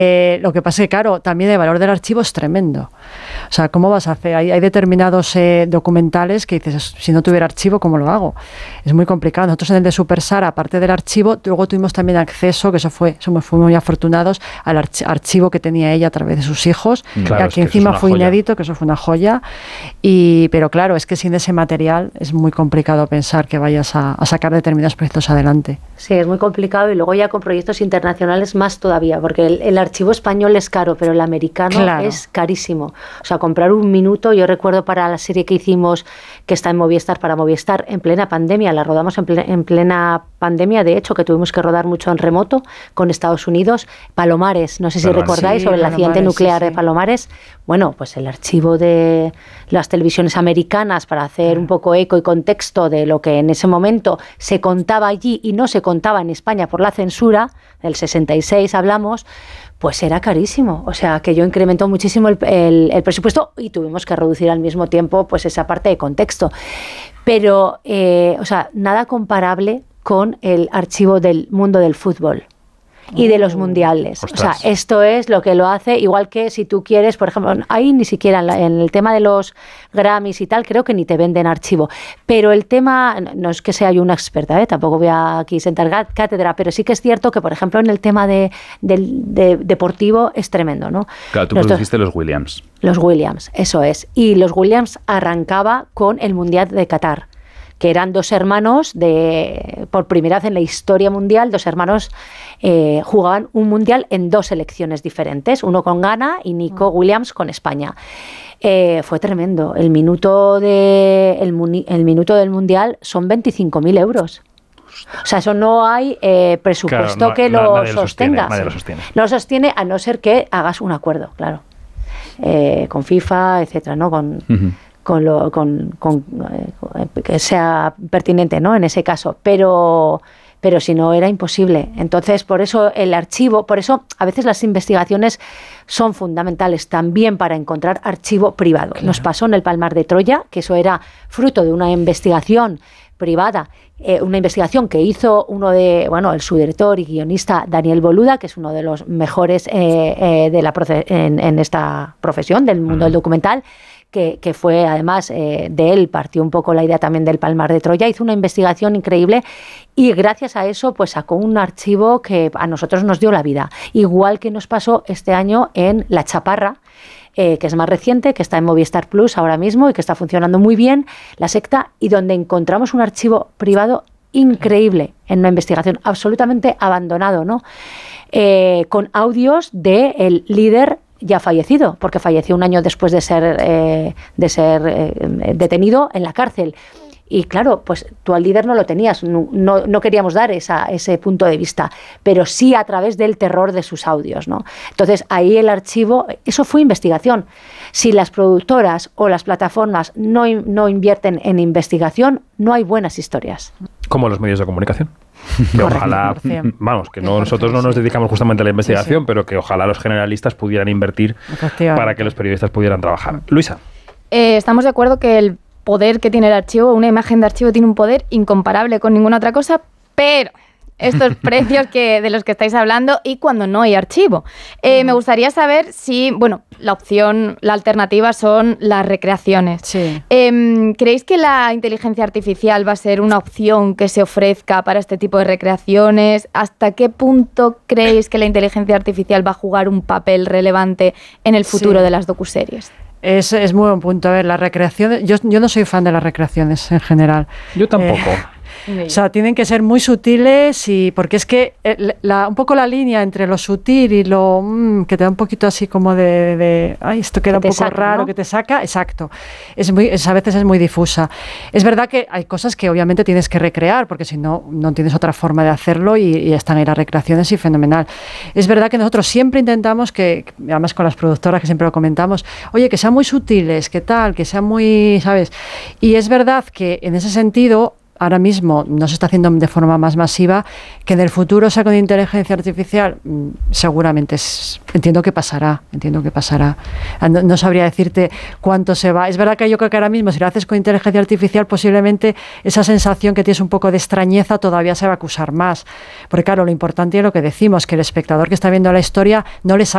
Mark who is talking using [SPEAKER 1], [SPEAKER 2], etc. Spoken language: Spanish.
[SPEAKER 1] Lo que pasa es que, claro, también el valor del archivo es tremendo. O sea, ¿cómo vas a hacer? Hay determinados documentales que dices, si no tuviera archivo, ¿cómo lo hago? Es muy complicado. Nosotros en el de Super Sara, aparte del archivo, luego tuvimos también acceso, que fuimos muy afortunados, al archivo que tenía ella a través de sus hijos,
[SPEAKER 2] Claro,
[SPEAKER 1] que encima fue inédito, que eso fue una joya. Pero claro, es que sin ese material es muy complicado pensar que vayas a sacar determinados proyectos adelante.
[SPEAKER 3] Sí, es muy complicado, y luego ya con proyectos internacionales más todavía, porque el archivo español es caro, pero el americano es carísimo. O sea, comprar un minuto, yo recuerdo para la serie que hicimos, que está en Movistar, para Movistar, en plena pandemia, la rodamos en plena pandemia, de hecho, que tuvimos que rodar mucho en remoto con Estados Unidos, Palomares, no sé si recordáis, sobre el accidente nuclear de Palomares. Bueno, pues el archivo de las televisiones americanas para hacer un poco eco y contexto de lo que en ese momento se contaba allí y no se contaba en España por la censura, del 66 hablamos, pues era carísimo. O sea, que yo incrementó muchísimo el presupuesto y tuvimos que reducir al mismo tiempo pues esa parte de contexto. Pero, o sea, nada comparable con el archivo del mundo del fútbol y de los mundiales.
[SPEAKER 2] Ostras.
[SPEAKER 3] O sea, esto es lo que lo hace, igual que si tú quieres, por ejemplo, ahí ni siquiera en el tema de los Grammys y tal, creo que ni te venden archivo. Pero el tema, no es que sea yo una experta, tampoco voy a aquí sentar cátedra, pero sí que es cierto que, por ejemplo, en el tema de deportivo es tremendo, ¿no?
[SPEAKER 2] Claro, tú produciste los Williams.
[SPEAKER 3] Los Williams, eso es. Y los Williams arrancaba con el Mundial de Qatar, que eran dos hermanos, por primera vez en la historia mundial, dos hermanos jugaban un mundial en dos selecciones diferentes, uno con Ghana y Nico Williams con España. Fue tremendo. El minuto del mundial son 25.000 euros. O sea, eso no hay presupuesto que lo sostenga.
[SPEAKER 2] Nadie lo sostiene.
[SPEAKER 3] No lo sostiene, a no ser que hagas un acuerdo, claro. Con FIFA, etcétera, ¿no? Que sea pertinente, ¿no? En ese caso, pero si no era imposible. Entonces, por eso el archivo, por eso a veces las investigaciones son fundamentales también para encontrar archivo privado. Claro. Nos pasó en el Palmar de Troya, que eso era fruto de una investigación privada, una investigación que hizo el subdirector y guionista Daniel Boluda, que es uno de los mejores en esta profesión del mundo del documental, que fue, además, de él partió un poco la idea también del Palmar de Troya, hizo una investigación increíble y gracias a eso pues sacó un archivo que a nosotros nos dio la vida, igual que nos pasó este año en La Chaparra, que es más reciente, que está en Movistar Plus ahora mismo y que está funcionando muy bien, La Secta, y donde encontramos un archivo privado increíble en una investigación absolutamente abandonado, ¿no? Con audios del líder ya fallecido, porque falleció un año después de ser detenido en la cárcel. Y claro, pues tú al líder no lo tenías, no queríamos dar ese punto de vista, pero sí a través del terror de sus audios, ¿no? Entonces ahí el archivo, eso fue investigación. Si las productoras o las plataformas no invierten en investigación, no hay buenas historias.
[SPEAKER 2] Como los medios de comunicación. Que ojalá, nosotros no nos dedicamos justamente a la investigación, pero que ojalá los generalistas pudieran invertir para que los periodistas pudieran trabajar. Luisa.
[SPEAKER 4] Estamos de acuerdo que el poder que tiene el archivo, una imagen de archivo tiene un poder incomparable con ninguna otra cosa, pero estos precios de los que estáis hablando y cuando no hay archivo. Me gustaría saber si, la alternativa son las recreaciones.
[SPEAKER 1] Sí.
[SPEAKER 4] ¿Creéis que la inteligencia artificial va a ser una opción que se ofrezca para este tipo de recreaciones? ¿Hasta qué punto creéis que la inteligencia artificial va a jugar un papel relevante en el futuro de las docuseries?
[SPEAKER 1] Es muy buen punto. A ver, las recreaciones... Yo no soy fan de las recreaciones en general.
[SPEAKER 2] Yo tampoco.
[SPEAKER 1] O sea, tienen que ser muy sutiles porque es que un poco la línea entre lo sutil y lo que te da un poquito así como esto queda un poco raro, ¿no? Que te saca, exacto. A veces es muy difusa. Es verdad que hay cosas que obviamente tienes que recrear, porque si no tienes otra forma de hacerlo y están ahí las recreaciones y fenomenal. Es verdad que nosotros siempre intentamos además con las productoras que siempre lo comentamos, oye, que sean muy sutiles, que sean muy, ¿sabes? Y es verdad que en ese sentido ahora mismo no se está haciendo de forma más masiva, que en el futuro sea con inteligencia artificial, seguramente entiendo que pasará. No sabría decirte cuánto se va. Es verdad que yo creo que ahora mismo si lo haces con inteligencia artificial posiblemente esa sensación que tienes un poco de extrañeza todavía se va a acusar más. Porque claro, lo importante es lo que decimos, que el espectador que está viendo la historia no le saca